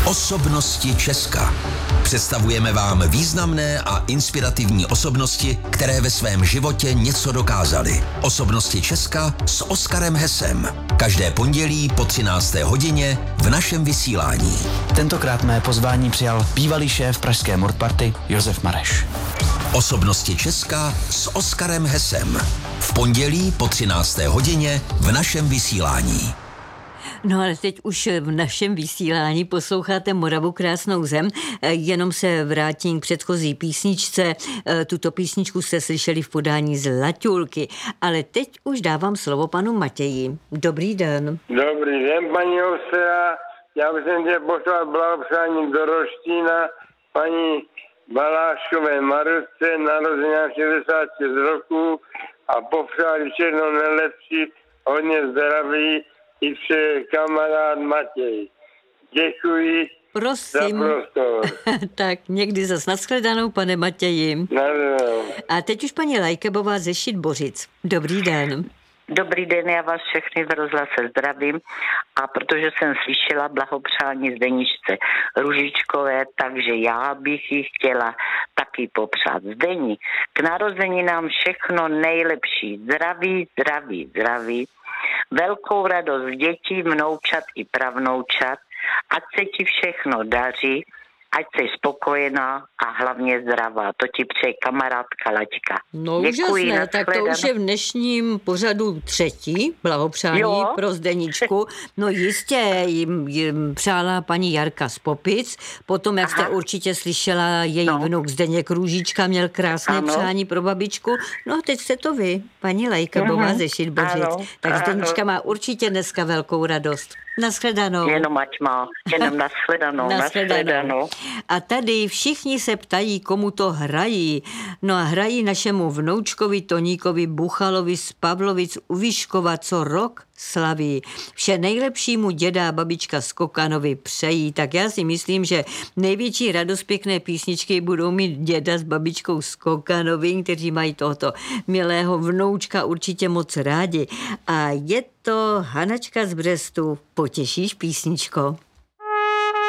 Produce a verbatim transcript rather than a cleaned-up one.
Osobnosti Česka. Představujeme vám významné a inspirativní osobnosti, které ve svém životě něco dokázaly. Osobnosti Česka s Oskarem Hesem. Každé pondělí po třinácté hodině v našem vysílání. Tentokrát mé pozvání přijal bývalý šéf pražské Mordparty Josef Mareš. Osobnosti Česka s Oskarem Hesem. V pondělí po třinácté hodině v našem vysílání. No ale teď už v našem vysílání posloucháte Moravu krásnou zem, jenom se vrátím k předchozí písničce. Tuto písničku jste slyšeli v podání z Laťulky, ale teď už dávám slovo panu Matěji. Dobrý den. Dobrý den, paní Osera. Já bych jsem tě poslal blahopřání do Roštína paní Baláškové Marusce, narozená šedesát šest roku a popřát všechno nejlepší, hodně zdraví i vše kamarád Matěj. Děkuji. Prosím. Za prostor. Tak někdy zas nashledanou, pane Matěji. Nashledanou. A teď už paní Lajkebová ze Šitbořic. Dobrý den. Dobrý den, já vás všechny v rozhlase zdravím a protože jsem slyšela blahopřání Zdeničce Růžičkové, takže já bych ji chtěla taky popřát. Zdeni, k narozeninám všechno nejlepší, zdraví, zdraví, zdraví, velkou radost dětí, vnoučat i pravnoučat, ať se ti všechno daří, ať jsi spokojená a hlavně zdravá. To ti přeje kamarádka Laďka. No Děkuji, úžasné, tak to už je v dnešním pořadu třetí blahopřání jo. pro Zdeničku. No jistě, jim, jim přála paní Jarka z Popic, potom, jak Aha. jste určitě slyšela, její no. vnuk Zdeněk Růžička měl krásné ano. přání pro babičku. No teď jste to vy, paní Lajkebová uh-huh. ze Šitbořic. Tak ano. Zdenička má určitě dneska velkou radost. Nashledanou. Jenom ať má, jenom nashledanou, nashledanou. A tady všichni se ptají, komu to hrají. No a hrají našemu vnoučkovi Toníkovi Buchalovi z Pavlovic u Vyškova, co rok slaví. Vše nejlepšímu děda a babička z Kokanovi přejí. Tak já si myslím, že největší radost pěkné písničky budou mít děda s babičkou z Kokanovi, kteří mají tohoto milého vnoučka určitě moc rádi. A je to Hanačka z Brestu. Potěšíš, písničko?